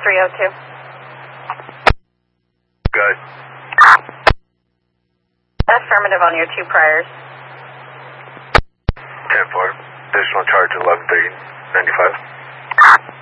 302. Good. Affirmative on your 2 priors. 10-4. Additional charge 11-3-95.